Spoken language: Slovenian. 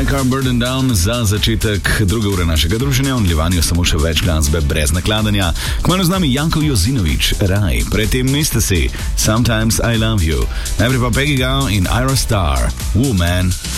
My Car Burden Down za začetek druge ure našega druženja, v nadaljevanju samo še več glasbe brez nakladanja. Kmalu z nami Janko Jozinović, Raj, predtem Ecstasy, Sometimes I Love You, najprej pa Peggy Gao in Ira Star, Woman.